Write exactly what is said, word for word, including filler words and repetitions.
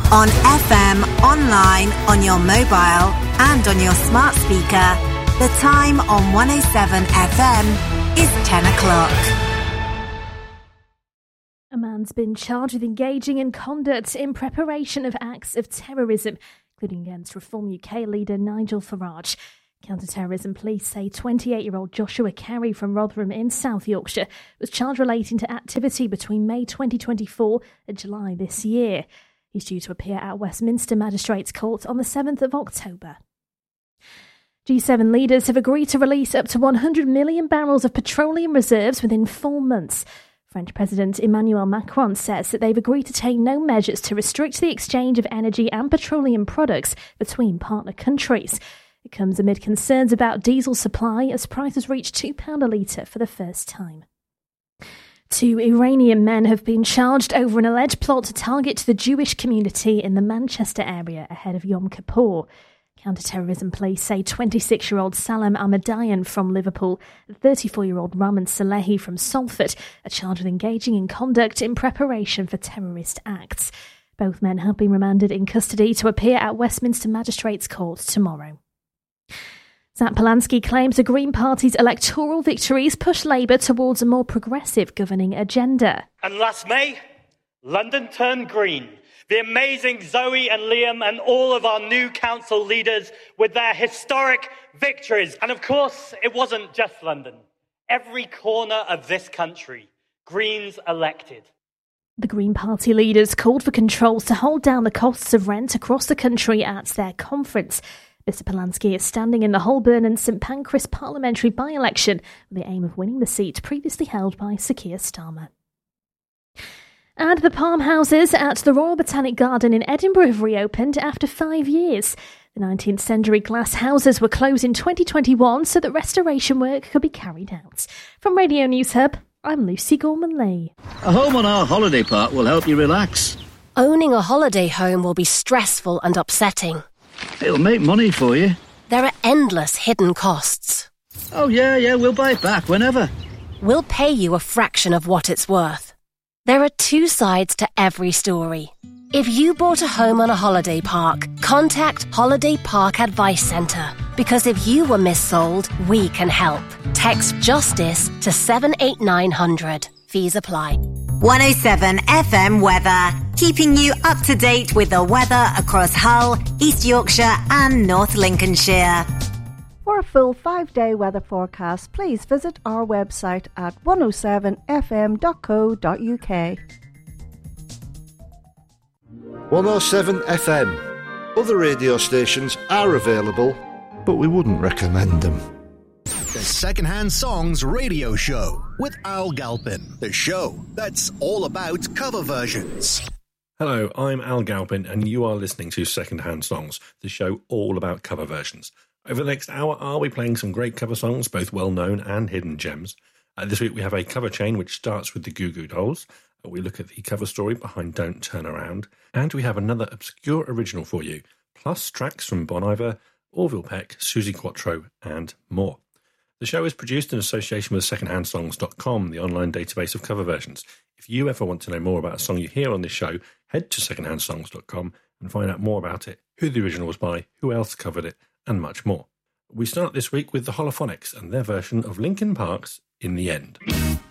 On F M, online, on your mobile and on your smart speaker. The time on one oh seven F M is ten o'clock. A man's been charged with engaging in conduct in preparation of acts of terrorism, including against Reform U K leader Nigel Farage. Counter-terrorism police say twenty-eight-year-old Joshua Carey from Rotherham in South Yorkshire was charged relating to activity between May twenty twenty-four and July this year. He's due to appear at Westminster Magistrates Court on the seventh of October. G seven leaders have agreed to release up to one hundred million barrels of petroleum reserves within four months. French President Emmanuel Macron says that they've agreed to take no measures to restrict the exchange of energy and petroleum products between partner countries. It comes amid concerns about diesel supply as prices reach two pounds a litre for the first time. Two Iranian men have been charged over an alleged plot to target the Jewish community in the Manchester area ahead of Yom Kippur. Counter-terrorism police say twenty-six-year-old Salam Ahmadian from Liverpool and thirty-four-year-old Raman Salehi from Salford are charged with engaging in conduct in preparation for terrorist acts. Both men have been remanded in custody to appear at Westminster Magistrates Court tomorrow. Zach Polanski claims the Green Party's electoral victories push Labour towards a more progressive governing agenda. And last May, London turned green. The amazing Zoe and Liam and all of our new council leaders with their historic victories. And of course, it wasn't just London. Every corner of this country, Greens elected. The Green Party leaders called for controls to hold down the costs of rent across the country at their conference. Mister Polanski is standing in the Holborn and St Pancras parliamentary by-election with the aim of winning the seat previously held by Sir Keir Starmer. And the palm houses at the Royal Botanic Garden in Edinburgh have reopened after five years. The nineteenth century glass houses were closed in twenty twenty-one so that restoration work could be carried out. From Radio News Hub, I'm Lucy Gorman-Lee. A home on our holiday park will help you relax. Owning a holiday home will be stressful and upsetting. It'll make money for you. There are endless hidden costs. Oh, yeah, yeah, we'll buy it back whenever. We'll pay you a fraction of what it's worth. There are two sides to every story. If you bought a home on a holiday park, contact Holiday Park Advice Centre. Because if you were missold, we can help. Text JUSTICE to seven eight nine hundred. Fees apply. one oh seven F M weather, keeping you up to date with the weather across Hull, East Yorkshire and North Lincolnshire. For a full five-day weather forecast, please visit our website at one oh seven f m dot co dot u k. one oh seven F M. Other radio stations are available, but we wouldn't recommend them. The Secondhand Songs Radio Show with Al Galpin. The show that's all about cover versions. Hello, I'm Al Galpin and you are listening to Secondhand Songs, the show all about cover versions. Over the next hour, I'll be playing some great cover songs, both well-known and hidden gems. Uh, this week we have a cover chain which starts with the Goo Goo Dolls. Uh, we look at the cover story behind Don't Turn Around. And we have another obscure original for you, plus tracks from Bon Iver, Orville Peck, Suzi Quatro and more. The show is produced in association with secondhand songs dot com, the online database of cover versions. If you ever want to know more about a song you hear on this show, head to secondhand songs dot com and find out more about it, who the original was by, who else covered it, and much more. We start this week with the Holophonics and their version of Linkin Park's In the End.